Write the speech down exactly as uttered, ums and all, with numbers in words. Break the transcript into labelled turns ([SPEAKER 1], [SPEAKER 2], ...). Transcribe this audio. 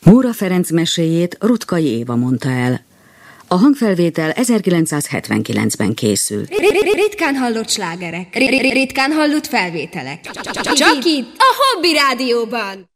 [SPEAKER 1] Móra Ferenc meséjét Ruttkai Éva mondta el. A hangfelvétel ezerkilencszázhetvenkilencben készült.
[SPEAKER 2] Ritkán hallott slágerek, ritkán hallott felvételek. Csak itt, a Hobby Rádióban!